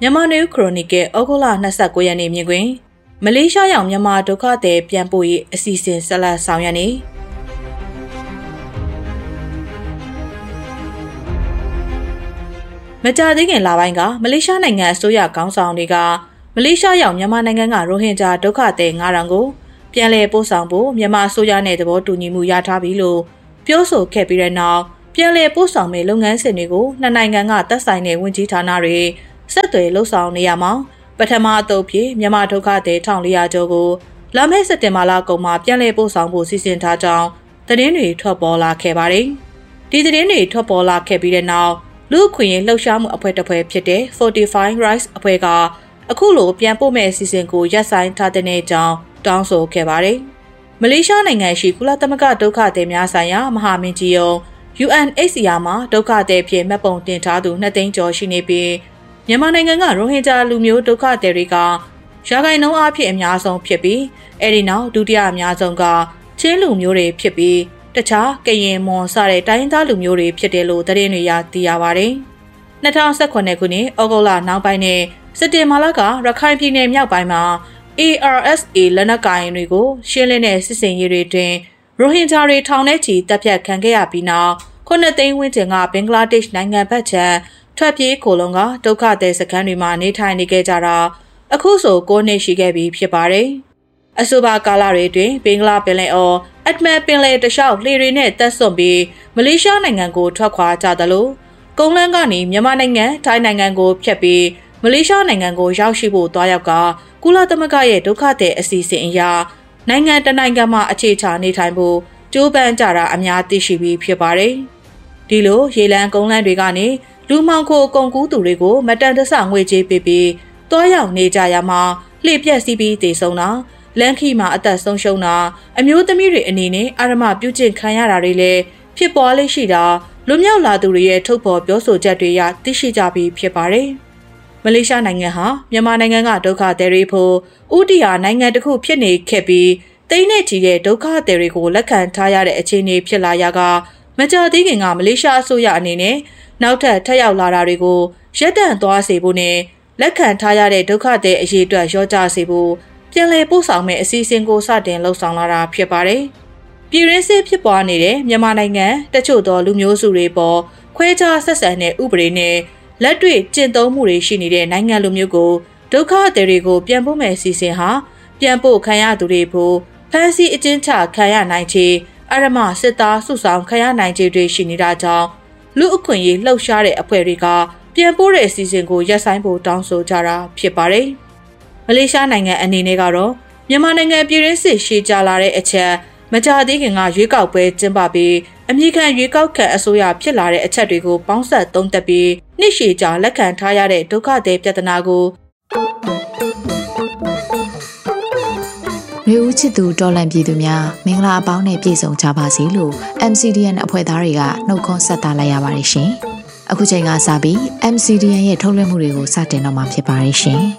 မြန်မာနယူးခရိုနီကယ်ဩဂုတ်လ29ရက်နေ့မြင်ကွင်းမလေးရှားရောက်မြန်မာဒုက္ခသည်ပြန်ပို့ရေးအစီအစဉ်ဆက်လက်ဆောင်ရွက်နေမကြာသေးခင်လပိုင်းကမလေးရှားနိုင်ငံအစိုးရခေါင်းဆောင်တွေကမလေးရှားရောက်မြန်မာနိုင်ငံကရိုဟင်ဂျာဒုက္ခသည်9,000ကိုပြန်လည်ပို့ဆောင်ဖို့မြန်မာအစိုးရနဲ့သဘောတူညီမှုရထားပြီလို့ပြောဆိုခဲ့ပြီးတဲ့နောက်ပြန်လည်ပို့ဆောင်မယ့်လုပ်ငန်းစဉ်တွေကိုနှစ်နိုင်ငံကသက်ဆိုင်တဲ့ဝန်ကြီးဌာနတွေဆက်သွယ်လှုပ်ဆောင်နေရမှာပထမအသုတ်ဖြစ်မြန်မာဒုက္ခသည်1400ကျော်ကိုလာမယ့်စက်တင်ဘာလကုန်မှာပြန်လည်ပို့ဆောင်ဖို့စီစဉ်ထားကြောင်းသတင်းတွေထွက်ပေါ်လာခဲ့ပါတယ်။ဒီသတင်းတွေထွက်ပေါ်လာခဲ့ပြီးတဲ့နောက်လူ့အခွင့်အရေးလှုပ်ရှားမှုအဖွဲ့တစ်ဖွဲ့ဖြစ်တဲ့ Fortify Rights အဖွဲ့ကအခုလိုပြန်ပို့မဲ့အစီအစဉ်ကိုရပ်ဆိုင်းထားတဲ့အကြောင်းတောင်းဆိုခဲ့ပါတယ်။မလေးရှားနိုင်ငံရှိကုလသမဂ္ဂဒုက္ခသည်များဆိုင်ရာမဟာမင်းကြီးရုံး UNHCR မှာဒုက္ခသည်ဖြစ်မှတ်ပုံတင်ထားသူ2သိန်းကျော်ရှိနေပြီးမြန်မာနိုင်ငံကရိုဟင်ဂျာလူမျိုးဒုက္ခသည်တွေကရာခိုင်နှုန်းအားဖြင့်အများဆုံးဖြစ်ပြီးအဲဒီနောက်ဒုတိယအများဆုံးကချင်းလူမျိုးတွေဖြစ်ပြီးတခြားကရင်မွန်စတဲ့တိုင်းသားလူမျိုးတွေဖြစ်တယ်လို့သတင်းတွေသိရပါတယ်။2018ခုနှစ်ဩဂုတ်လနောက်ပိုင်းနဲ့စက်တင်ဘာလကရခိုင်ပြည်နယ်မြောက်ပိုင်းမှာ ARSA လက်နက်ကိုင်တွေကိုရှင်းလင်းတဲ့စစ်စင်ရေးတွေတွင်ရိုဟင်ဂျာတွေထောင်ထဲချီတပ်ဖြတ်ခံခဲ့ရပြီးနောက်9သိန်းဝန်းကျင်ကဘင်္ဂလားဒေ့ရှ်နိုင်ငံဘက်ခြမ်းထွက်ပြေးခိုလုံကဒုက္ခသည်စခန်းတွေမှာနေထိုင်နေခဲ့ကြတာအခုဆို9နှစ်ရှိခဲ့ပြီဖြစ်ပါတယ်။အဆိုပါကာလတွေတွင်ဘင်္ဂလားပင်လယ်အော်အတ်မန်ပင်လယ်တလျှောက်လှေတွေနဲ့တက်ဆွန့်ပြီးမလေးရှားနိုင်ငံကိုထွက်ခွာကြသလိုကုန်းလမ်းကနေမြန်မာနိုင်ငံထိုင်းနိုင်ငံကိုဖြတ်ပြီးမလေးရှားနိုင်ငံကိုရောက်ရှိဖို့တွားရောက်ကကုလသမဂ္ဂရဲ့ဒုက္ခသည်အစီအစဉ်အရနိုင်ငံတနိုင်ငံမှာအခြေချနေထိုင်ဖို့ကြိုးပမ်းကြတာအများသိရှိပြီးဖြစ်ပါတယ်။ဒီလိုရေလမ်းကုန်းလမ်းတွေကနေလူမှောင်ခိုကုန်ကူးသူတွေကိုမတန်တဆငွေကြေးပေးပြီးတွားရောက်နေကြရမှာလှည့်ပြက်စီးပြီးတည်ဆုံတာလမ်းခီမှာအသက်ဆုံးရှုံးတာအမျိုးသမီးတွေအနေနဲ့အာရမပြုကျင့်ခံရတာတွေလည်းဖြစ်ပေါ်လေးရှိတာလွမြောက်လာသူတွေရဲ့ထုတ်ဖော်ပြောဆိုချက်တွေသိရှိကြပြီးဖြစ်ပါတယ်။မလေးရှားနိုင်ငံဟာမြန်မာနိုင်ငံကဒုက္ခသည်တွေဖို့ဥတီယာနိုင်ငံတစ်ခုဖြစ်နေခဲ့ပြီးတိမ့်နဲ့ချီတဲ့ဒုက္ခသည်တွေကိုလက်ခံထားရတဲ့အခြေအနေဖြစ်လာရကမကြာသေးခင်ကမလေးရှားအစိုးရအနေနဲ့နောက်ထပ်ထပ်ရောက်လာတာတွေကိုရပ်တန့်သွားစေဖို့နဲ့လက်ခံထားရတဲ့ဒုက္ခသည်အရေးအတွက်ရောကြစေဖို့ပြန်လည်ပို့ဆောင်မဲ့အစီအစဉ်ကိုစတင်လှုပ်ဆောင်လာတာဖြစ်ပါတယ်။ပြည်ရင်းစစ်ဖြစ်ပွားနေတဲ့မြန်မာနိုင်ငံတချို့သောလူမျိုးစုတွေပေါ်ခွဲခြားဆက်ဆံတဲ့ဥပဒေနဲ့လက်တွေ့ကျင့်သုံးမှုတွေရှိနေတဲ့နိုင်ငံလူမျိုးကိုဒုက္ခသည်တွေကိုပြန်ပို့မဲ့အစီအစဉ်ဟာပြန်ပို့ခံရသူတွေဖို့ဖမ်းဆီးအကျဉ်းချခံရနိုင်ခြေအရမစစ်သားစုဆောင်ခံရနိုင်ခြေတွေရှိနေတာကြောင့်လူအခွင့်အရေးလှုပ်ရှားတဲ့အဖွဲ့တွေကပြန်ပို့တဲ့အစီအစဉ်ကိုရပ်ဆိုင်းဖို့တောင်းဆိုကြတာဖြစ်ပါတယ်။မလေးရှားနိုင်ငံအနေနဲ့ကတော့မြန်မာနိုင်ငံပြည်တွင်းစစ်ရှေ့ကြလာတဲ့အချက်မကြာသေးခင်ကရွေးကောက်ပွဲကျင်းပပြီးအမြင့်ခံရွေးကောက်ခံအစိုးရဖြစ်လာတဲ့အချက်တွေကိုပေါင်းစပ်သုံးသပ်ပြီးနှစ်ရှည်ကြာလက်ခံထားရတဲ့ဒုက္ခသည်ပြဿနာကိုရေဦးချစ်သူတော်လန့်ပြည်သူများမင်္ဂလာအပေါင်းနဲ့ပြည့်စုံကြပါစေလို့ MCDN အဖွဲ့သားတွေကနှုတ်ခွန်းဆက်သလိုက်ရပါတယ်ရှင်။အခုချိန်ကစပြီး MCDN ရဲ့ထုတ်လွှင့်မှုတွေကိုစတင်တော့မှာဖြစ်ပါတယ်ရှင်။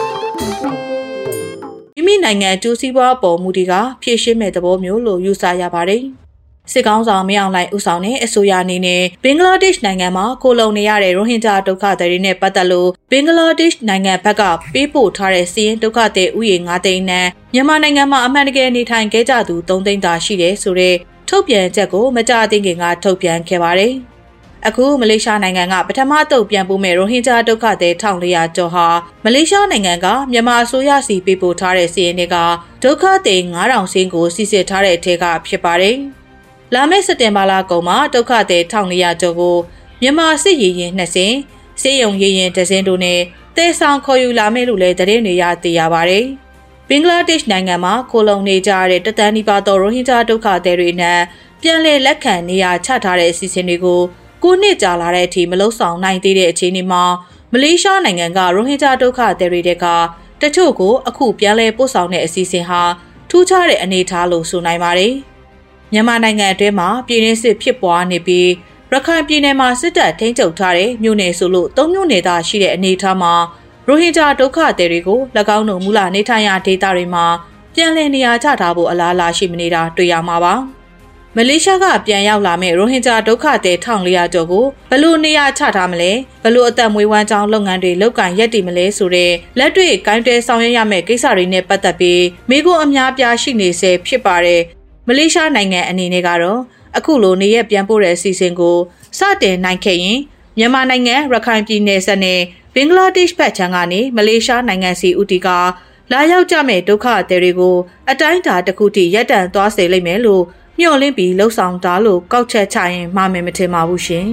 မိမိနိုင်ငံအကျိုးစီးပွားပေါ်မူတည်ကဖြည့်ရှင်းမဲ့သဘောမျိုးလို့ယူဆရပါတယ်။စစ်ကောင်းဆောင်မင်းအောင်လှိုင်ဦးဆောင်တဲ့အစိုးရအနေနဲ့ဘင်္ဂလားဒေ့ရှ်နိုင်ငံမှာခိုလုံနေရတဲ့ရိုဟင်ဂျာဒုက္ခသည်တွေနဲ့ပတ်သက်လို့ဘင်္ဂလားဒေ့ရှ်နိုင်ငံဘက်ကပေးပို့ထားတဲ့စီးရင်ဒုက္ခသည်ဥယျာဉ်9သိန်းနဲ့မြန်မာနိုင်ငံမှာအမှန်တကယ်နေထိုင်ခဲ့ကြသူ3သိန်းသာရှိတယ်ဆိုတဲ့ထုတ်ပြန်ချက်ကိုမကြာသေးခင်ကထုတ်ပြန်ခဲ့ပါတယ်။အခုမလေးရှားနိုင်ငံကပထမတုပ်ပြန်ပို့မဲ့ရိုဟင်ဂျာဒုက္ခသည်1400ကျော်ဟာမလေးရှားနိုင်ငံကမြန်မာအစိုးရစီပေးပို့ထားတဲ့စီးရင်တွေကဒုက္ခသည်9000စင်းကိုစီစစ်ထားတဲ့အထက်ကဖြစ်ပါတယ်။လာမယ့်စက်တင်ဘာလကုန်မှာဒုက္ခသည်1400ကျော်ကိုမြန်မာစစ်ရေရင်2စင်းစေယုံရေရင်2စင်းတို့နဲ့တဲဆောင်ခေါ်ယူလာမယ်လို့လည်းသတင်းတွေသိရပါတယ်။ဘင်္ဂလားဒေ့ရှ်နိုင်ငံမှာခိုလုံနေကြတဲ့တသန်းနီးပါးသောရိုဟင်ဂျာဒုက္ခသည်တွေနဲ့ပြန်လည်လက်ခံနေရာချထားတဲ့အစီအစဉ်တွေကို9နှစ်ကြာလာတဲ့အထိမလုံဆောင်နိုင်သေးတဲ့အခြေအနေမှာမလေးရှားနိုင်ငံကရိုဟင်ဂျာဒုက္ခသည်တွေကတချို့ကိုအခုပြန်လည်ပို့ဆောင်တဲ့အစီအစဉ်ဟာထူးခြားတဲ့အနေအထားလို့ဆိုနိုင်ပါတယ်။မြန်မာနိုင်ငံအတွင်းမှာပြည်တွင်းစစ်ဖြစ်ပွားနေပြီးရခိုင်ပြည်နယ်မှာစစ်တပ်ထိန်းချုပ်ထားတဲ့မြို့နယ်ဆိုလို့3မြို့နယ်သာရှိတဲ့အနေအထားမှာရိုဟင်ဂျာဒုက္ခသည်တွေကို၎င်းတို့မူလနေထိုင်ရာဒေသတွေမှာပြန်လည်နေရာချထားဖို့အလားအလာရှိမနေတာတွေ့ရမှာပါ။မလေးရှားကပြန်ရောက်လာမဲ့ရိုဟင်ဂျာဒုက္ခသည်1400ကျော်ကိုဘလို့နေရာချထားမလဲဘလို့အသက်မွေးဝမ်းကြောင်းလုပ်ငန်းတွေလုပ်ကိုင်ရပ်တည်မလဲဆိုတဲ့လက်တွေ့ကိုင်းတွဲဆောင်ရွက်ရမယ့်ကိစ္စတွေနဲ့ပတ်သက်ပြီးမိခိုးအများပြားရှိနေစေဖြစ်ပါတယ်မလေးရှားနိုင်ငံအနေနဲ့ကတော့အခုလိုနေရက်ပြန်ပို့တဲ့အစီအစဉ်ကိုစတင်နိုင်ခဲ့ရင်မြန်မာနိုင်ငံရခိုင်ပြည်နယ်ဆက်နဲ့ဘင်္ဂလားဒေ့ရှ်ဘက်ခြမ်းကနေမလေးရှားနိုင်ငံစီဦးတီကလာရောက်ကြမဲ့ဒုက္ခသည်တွေကိုအတိုင်းအတာတစ်ခုထိရပ်တန့်သွားစေလိမ့်မယ်လို့မျှော်လင့်ပြီးလှုပ်ဆောင်တာလို့ကောက်ချက်ချရင်မှားမယ်မထင်ပါဘူးရှင်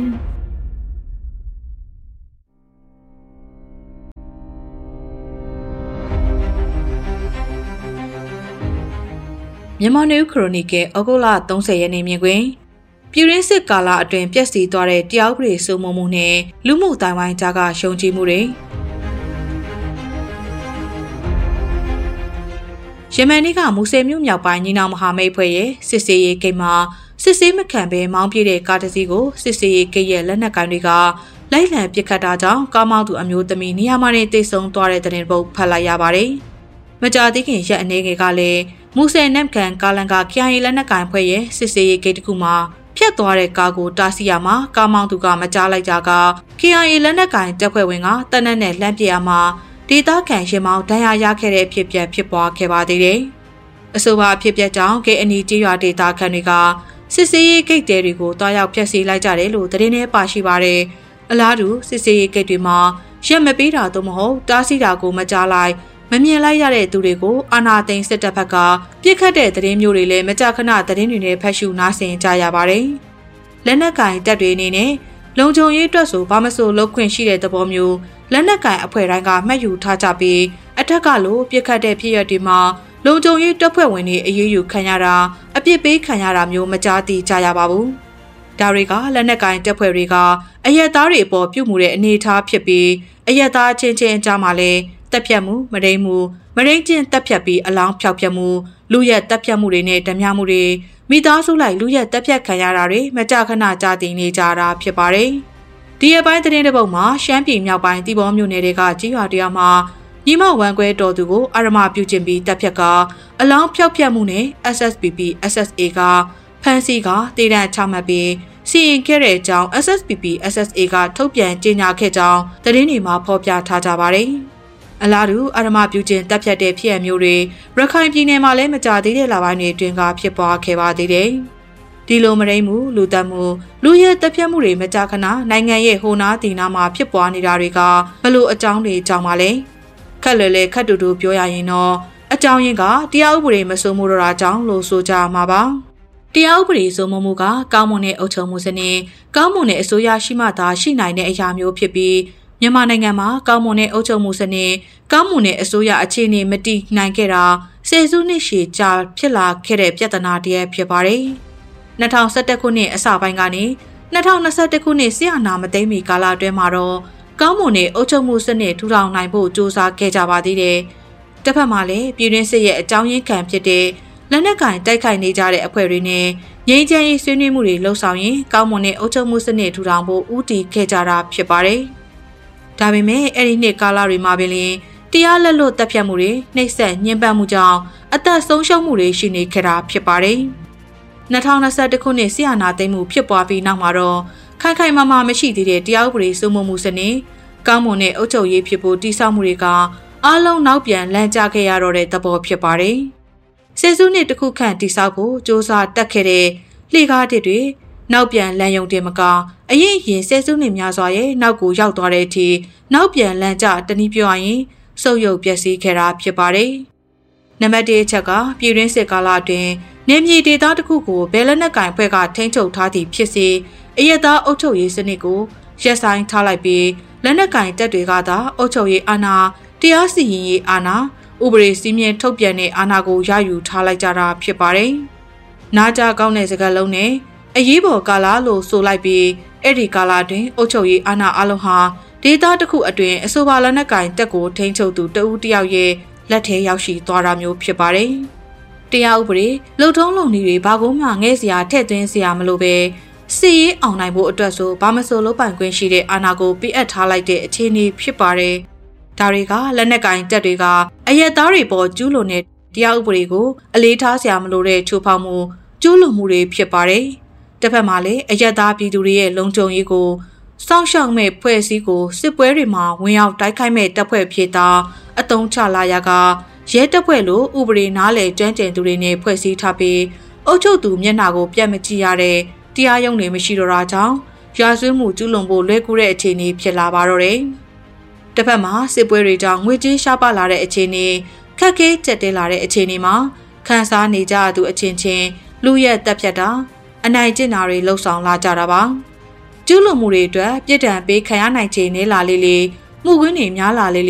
မြန်မာနယူးခရိုနီကယ်ဩဂုတ်လ30ရက်နေ့မြင်ကွင်းပြည်ရင်းစစ်ကာလအတွင်းပျက်စီးသွားတဲ့တရားဥပဒေစိုးမိုးမှုနဲ့လူမှုတိုင်ဝိုင်းကြားကရှုံချမှုတွေယမန်နေ့ကမူဆယ်မြို့မြောက်ပိုင်းညီနောင်မဟာမိတ်ဖွဲ့ရဲ့စစ်စေးရေးဂိတ်မှာစစ်ဆေးမခံဘဲမောင်းပြေးတဲ့ကားတစ်စီးကိုစစ်စေးရေးဂိတ်ရဲ့လက်နက်ကိုင်တွေကလိုက်လံပစ်ခတ်တာကြောင့်ကားမောင်းသူအမျိုးသမီးနေရာမှာနေတိတ်ဆုံသွားတဲ့တဲ့ပုတ်ဖတ်လိုက်ရပါတယ်။မကြာသေးခင်ရက်အနေငယ်ကလည်းမူဆယ်နမ်ကန်ကာလန်ကခရိုင်လက်နက်ကိုင်ဖွဲ့ရဲ့စစ်စေးရေးဂိတ်တစ်ခုမှာဖြတ်သွားတဲ့ကားကိုတားဆီးရမှာကားမောင်းသူကမကြားလိုက်ကြက KIA လက်နက်ကိုင်တပ်ဖွဲ့ဝင်ကတနက်နဲ့လှမ်းပစ်ရမှာဒေသခံရှင်မောင်ဒဏ်ရာရခဲ့တဲ့ဖြစ်ပျက်ဖြစ်ပွားခဲ့ပါသေးတယ်။အဆိုပါဖြစ်ပျက်ကြောင့် KNI ကြေးရွာဒေသခံတွေကစစ်စေးရေးဂိတ်တွေကိုတွားရောက်ဖျက်ဆီးလိုက်ကြတယ်လို့သတင်းထဲပါရှိပါတယ်။အလားတူစစ်စေးရေးဂိတ်တွေမှာရက်မပေးတာသို့မဟုတ်တားဆီးတာကိုမကြားလိုက်မမြင်လိုက်ရတဲ့သူတွေကိုအာဏာသိမ်းစစ်တပ်ဘက်ကပြစ်ခတ်တဲ့သတင်းမျိုးတွေလည်းမကြာခဏသတင်းတွေနဲ့ဖတ်ရှုနားဆင်ကြရပါတယ်။လက်နက်ကင်တပ်တွေအနေနဲ့လုံခြုံရေးအတွက်ဆိုဘာမဆိုလုပ်ခွင့်ရှိတဲ့သဘောမျိုးလက်နက်ကင်အဖွဲ့တိုင်းကမှတ်ယူထားကြပြီးအထက်ကလိုပြစ်ခတ်တဲ့ဖြစ်ရပ်တွေမှာလုံခြုံရေးတပ်ဖွဲ့ဝင်တွေအရေးယူခံရတာအပြစ်ပေးခံရတာမျိုးမကြားသိကြရပါဘူး။ဒါတွေကလက်နက်ကင်တပ်ဖွဲ့တွေကအရက်သားတွေအပေါ်ပြုမှုတဲ့အနေအထားဖြစ်ပြီးအရက်သားချင်းချင်းအကြားမှာလည်းတပ်ဖြတ်မှုမရိန်းချင်းတပ်ဖြတ်ပြီးအလောင်းဖျောက်ဖျက်မှုလူရက်တပ်ဖြတ်မှုတွေနဲ့ဓမြမှုတွေမိသားစုလိုက်လူရက်တပ်ဖြတ်ခံရတာတွေမကြာခဏကြားသိနေကြတာဖြစ်ပါတယ်။ဒီအပိုင်းသတင်းတစ်ပုဒ်မှာရှမ်းပြည်မြောက်ပိုင်းတီဘောမြို့နယ်တွေကကြီးရွာတရားမှာညီမဝမ်ကွဲတော်သူကိုအာရမပြုကျင့်ပြီးတပ်ဖြတ်ကအလောင်းဖျောက်ဖျက်မှုနဲ့ SSPP SSA ကဖမ်းဆီးကတေတံချမှတ်ပြီးစီရင်ခဲ့တဲ့အကြောင်း SSPP SSA ကထုတ်ပြန်ကြေညာခဲ့ကြောင်းသတင်းတွေမှာဖော်ပြထားကြပါတယ်။အလားတူအာရမပြုကျင့်တပ်ဖြတ်တဲ့ဖြစ်ရမျိုးတွေရခိုင်ပြည်နယ်မှာလည်းမကြာသေးတဲ့လပိုင်းတွေအတွင်းကဖြစ်ပွားခဲ့ပါသေးတယ်။ဒီလိုမရိမ့်မှုလူသက်မှုလူရဲတပ်ဖြတ်မှုတွေမကြာခဏနိုင်ငံရဲ့ဟိုနားတီနာမှာဖြစ်ပွားနေတာတွေကဘလို့အကြောင်းတွေကြောင့်ပါလဲခက်လဲခက်တူတူပြောရရင်တော့အကြောင်းရင်းကတရားဥပဒေမစိုးမိုးတော့တာကြောင့်လို့ဆိုကြမှာပါတရားဥပဒေစိုးမိုးမှုကကောင်းမွန်တဲ့အုပ်ချုပ်မှုစနစ်ကောင်းမွန်တဲ့အစိုးရရှိမှသာရှိနိုင်တဲ့အရာမျိုးဖြစ်ပြီးမြန်မာနိုင်ငံမှာကောင်းမွန်တဲ့အုပ်ချုပ်မှုစနစ်ကောင်းမွန်တဲ့အစိုးရအခြေအနေမတည်နိုင်ခဲ့တာဆယ်စုနှစ်ရှည်ကြာဖြစ်လာခဲ့တဲ့ပြဿနာတည်းဖြစ်ပါတယ်2011ခုနှစ်အစပိုင်းကနေ2021ခုနှစ်ဆီယနာမသိမ်းမီကာလအတွင်းမှာတော့ကောင်းမွန်တဲ့အုပ်ချုပ်မှုစနစ်ထူထောင်နိုင်ဖို့စ조사ခဲ့ကြပါသေးတယ်။တစ်ဖက်မှာလည်းပြည်တွင်းစစ်ရဲ့အကြောင်းရင်းခံဖြစ်တဲ့လက်နက်ကင်တိုက်ခိုက်နေကြတဲ့အဖွဲ့တွေနဲ့ငြိမ်းချမ်းရေးဆွေးနွေးမှုတွေလှုပ်ဆောင်ရင်ကောင်းမွန်တဲ့အုပ်ချုပ်မှုစနစ်ထူထောင်ဖို့ဦးတည်ခဲ့ကြတာဖြစ်ပါတယ်။ဒါပေမဲ့အဲ့ဒီနှစ်ကာလတွေမှာပင်တရားလက်လွတ်တပ်ဖြတ်မှုတွေနှိပ်စက်ညှဉ်းပန်းမှုကြောင့်အသက်ဆုံးရှုံးမှုတွေရှိနေခဲ့တာဖြစ်ပါတယ်။2021ခုနှစ်ဆီယနာသိမ်းမှုဖြစ်ပွားပြီးနောက်မှာတော့ခိုင်ခိုင်မာမာမရှိသေးတဲ့တရားဥပဒေစိုးမိုးမှုစနစ်ကောင်းမွန်တဲ့အုပ်ချုပ်ရေးဖြစ်ဖို့တည်ဆောက်မှုတွေကအားလုံးနောက်ပြန်လမ်းကျခဲ့ရတော့တဲ့သဘောဖြစ်ပါတယ်။ဆယ်စုနှစ်တစ်ခုခန့်တည်ဆောက်ဖို့စ조사တက်ခဲ့တဲ့လှေကားတစ်တွေနောက်ပြန်လမ်းယုံတင်မကအရင်ဆယ်စုနှစ်များစွာရဲ့နောက်ကိုရောက်သွားတဲ့အထိနောက်ပြန်လမ်းကျတနည်းပြောရရင်စုပ်ယုပ်ပျက်စီးခဲ့တာဖြစ်ပါတယ်။နံပါတ်1အချက်ကပြည်တွင်းစစ်ကာလအတွင်းနေမြေဒေသတစ်ခုကိုဘယ်လက်နက်ကင်ဖွဲ့ကထိန်းချုပ်ထားသည့်ဖြစ်စေအရက်သားအုပ်ချုပ်ရေးစနစ်ကိုရပ်ဆိုင်းထားလိုက်ပြီးလက်နက်ကင်တပ်တွေကသာအုပ်ချုပ်ရေးအာဏာတရားစီရင်ရေးအာဏာဥပဒေစည်းမျဉ်းထုတ်ပြန်တဲ့အာဏာကိုရယူထားလိုက်ကြတာဖြစ်ပါတယ်။နားကြကောင်းတဲ့စကားလုံးနဲ့အရေးပေါ်ကာလလို့ဆိုလိုက်ပြီးအဲ့ဒီကာလတွင်အုပ်ချုပ်ရေးအာဏာအလုံးဟာဒေသတစ်ခုအတွင်းအဆိုပါလက်နက်ကင်တပ်ကိုထိန်းချုပ်သူတဦးတယောက်ရဲ့လက်ထဲရောက်ရှိသွားတာမျိုးဖြစ်ပါတယ်။တရားဥပဒေလုံထုံးလုံနည်းတွေဘာကိုမှငဲ့စရာထည့်သွင်းစရာမလိုပဲစီရေးအောင်နိုင်ဖို့အတွက်ဆိုဘာမဆိုလုပ်ပိုင်ခွင့်ရှိတဲ့အာဏာကိုပေးအပ်ထားလိုက်တဲ့အခြေအနေဖြစ်ပါတယ်။ဒါတွေကလက်နက်ကင်တပ်တွေကအရက်သားတွေပေါ်ကျူးလွန်တဲ့တရားဥပဒေကိုအလေးထားစရာမလိုတဲ့ချိုးဖောက်မှုကျူးလွန်မှုတွေဖြစ်ပါတယ်။တစ်ဖက်မှာလည်းအယက်သားပြည်သူတွေရဲ့လုံခြုံရေးကိုစောင့်ရှောက်မဲ့ဖွဲ့စည်းကိုစစ်ပွဲတွေမှာဝင်ရောက်တိုက်ခိုက်မဲ့တပ်ဖွဲ့ဖြစ်တာအတုံးချလာရကရဲတပ်ဖွဲ့လိုဥပဒေနားလည်ကျွမ်းကျင်သူတွေနဲ့ဖွဲ့စည်းထားပြီးအုပ်ချုပ်သူမျက်နှာကိုပြတ်မကြည့်ရတဲ့တရားရုံးတွေမရှိတော့တာကြောင့်ရာဇဝတ်မှုကျူးလွန်ဖို့လွယ်ကူတဲ့အခြေအနေဖြစ်လာပါတော့တယ်။တစ်ဖက်မှာစစ်ပွဲတွေကြောင့်ငွေကြေးရှားပါလာတဲ့အခြေအနေခက်ခဲကျက်တဲလာတဲ့အခြေအနေမှာခန်းစားနေကြသူအချင်းချင်းလူရက်တက်ဖြတ်တာအနိုင်ကျင့်တာတွေလှုပ်ဆောင်လာကြတာပါကျူးလွန်မှုတွေအတွက်ပြည်ထံပေးခံရနိုင်ခြေနည်းလာလေလေမှုကွင်းတွေများလာလေ